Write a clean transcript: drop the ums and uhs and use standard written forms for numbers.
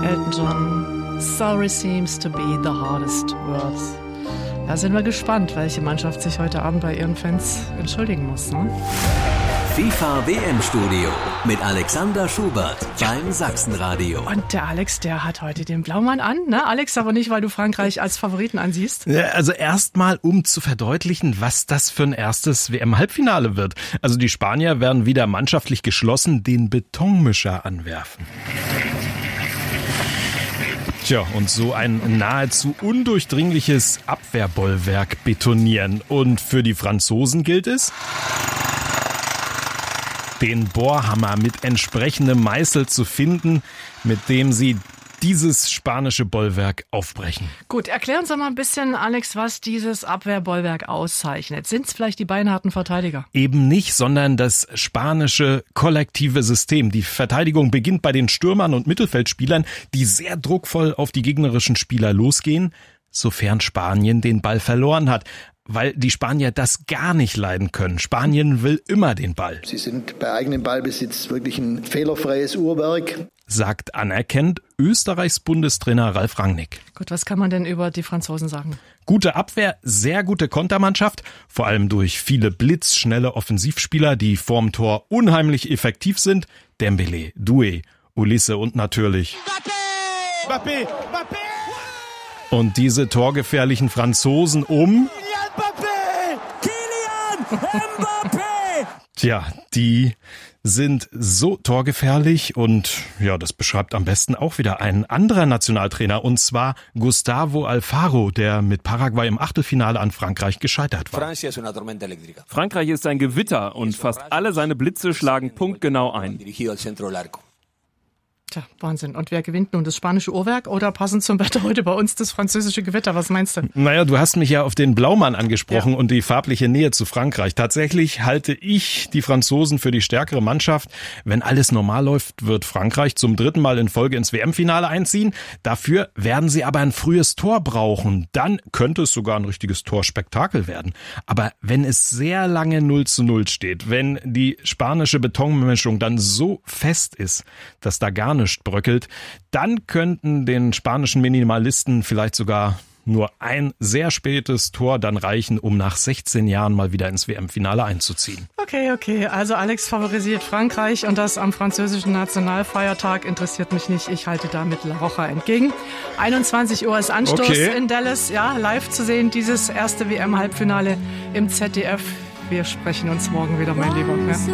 Elton John. Sorry seems to be the hardest word. Da sind wir gespannt, welche Mannschaft sich heute Abend bei ihren Fans entschuldigen muss. Ne? FIFA WM-Studio mit Alexander Schubert beim Sachsenradio. Und der Alex, der hat heute den Blaumann an. Ne? Alex, aber nicht, weil du Frankreich als Favoriten ansiehst. Ja, also erstmal, um zu verdeutlichen, was das für ein erstes WM-Halbfinale wird. Also die Spanier werden wieder mannschaftlich geschlossen den Betonmischer anwerfen. Tja, und so ein nahezu undurchdringliches Abwehrbollwerk betonieren. Und für die Franzosen gilt es, den Bohrhammer mit entsprechendem Meißel zu finden, mit dem sie dieses spanische Bollwerk aufbrechen. Gut, erklär uns doch mal ein bisschen, Alex, was dieses Abwehrbollwerk auszeichnet. Sind es vielleicht die beinharten Verteidiger? Eben nicht, sondern das spanische kollektive System. Die Verteidigung beginnt bei den Stürmern und Mittelfeldspielern, die sehr druckvoll auf die gegnerischen Spieler losgehen, sofern Spanien den Ball verloren hat. Weil die Spanier das gar nicht leiden können. Spanien will immer den Ball. Sie sind bei eigenem Ballbesitz wirklich ein fehlerfreies Uhrwerk, sagt anerkennt Österreichs Bundestrainer Ralf Rangnick. Gut, was kann man denn über die Franzosen sagen? Gute Abwehr, sehr gute Kontermannschaft, vor allem durch viele blitzschnelle Offensivspieler, die vorm Tor unheimlich effektiv sind. Dembélé, Doué, Ulisse und natürlich Mbappé. Und diese torgefährlichen Franzosen Tja, die sind so torgefährlich und ja, das beschreibt am besten auch wieder ein anderer Nationaltrainer, und zwar Gustavo Alfaro, der mit Paraguay im Achtelfinale an Frankreich gescheitert war. Frankreich ist ein Gewitter und fast alle seine Blitze schlagen punktgenau ein. Tja, Wahnsinn. Und wer gewinnt nun, das spanische Uhrwerk oder passend zum Wetter heute bei uns das französische Gewitter? Was meinst du? Naja, du hast mich ja auf den Blaumann angesprochen und die farbliche Nähe zu Frankreich. Tatsächlich halte ich die Franzosen für die stärkere Mannschaft. Wenn alles normal läuft, wird Frankreich zum 3. Mal in Folge ins WM-Finale einziehen. Dafür werden sie aber ein frühes Tor brauchen. Dann könnte es sogar ein richtiges Torspektakel werden. Aber wenn es sehr lange 0:0 steht, wenn die spanische Betonmischung dann so fest ist, dass da gar nichts bröckelt, dann könnten den spanischen Minimalisten vielleicht sogar nur ein sehr spätes Tor dann reichen, um nach 16 Jahren mal wieder ins WM-Finale einzuziehen. Okay. Also Alex favorisiert Frankreich und das am französischen Nationalfeiertag interessiert mich nicht. Ich halte damit La Roja entgegen. 21 Uhr ist Anstoß in Dallas. Ja, live zu sehen, dieses erste WM-Halbfinale im ZDF. Wir sprechen uns morgen wieder, mein Lieber. Ja.